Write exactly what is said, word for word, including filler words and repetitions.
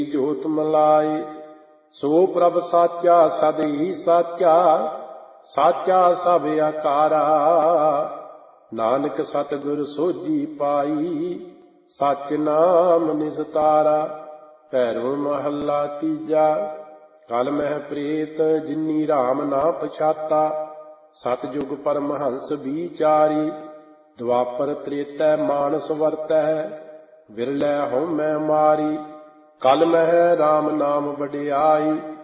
ਜੋਤ ਮਲਾਈ। ਸੋ ਪ੍ਰਭ ਸਾਚਾ ਸਦ ਹੀ ਸਾਚਾ, ਸਾਚਾ ਸਭ ਆਕਾਰਾ। ਨਾਨਕ ਸਤਿਗੁਰ ਸੋਝੀ ਪਾਈ, ਸਚ ਨਾਮ ਨਿਸਤਾਰਾ। ਭੈਰੋ ਮਹੱਲਾ ਤੀਜਾ। ਕਲ ਮਹਿ ਪ੍ਰੇਤ ਜਿਨੀ ਰਾਮ ਨਾ ਪਛਾਤਾ, ਸਤਿਯੁਗ ਪਰਮਹੰਸ ਵਿਚਾਰੀ। ਦੁਆਪਰ ਤ੍ਰੇਤੈ ਮਾਨਸ ਵਰਤੈ, ਵਿਰਲੇ ਹਉਮੈ ਮਾਰੀ। ਕਲ ਮਹਿ ਰਾਮ ਨਾਮ ਵਡਿਆਈ,